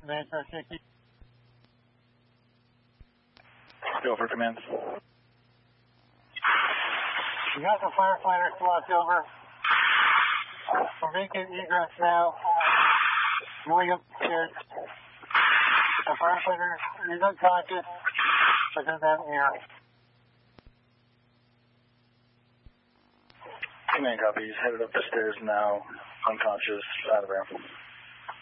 Metro 60. Go for command. We got the firefighter slots over. We're making egress now. Going upstairs. The firefighter is unconscious, but doesn't have air. Command copy. He's headed up the stairs now, unconscious, out of air.